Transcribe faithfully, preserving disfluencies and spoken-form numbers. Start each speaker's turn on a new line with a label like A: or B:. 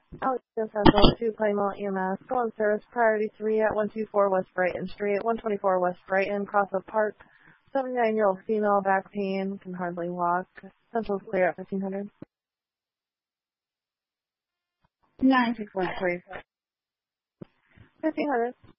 A: Alex Central to Claymont E M S. Go on service. Priority three at one two four West Brighton Street. one twenty-four West Brighton. Cross the park. seventy-nine-year-old female. Back pain. Can hardly walk. Central's clear at fifteen hundred.
B: nine
A: six one three. fifteen hundred.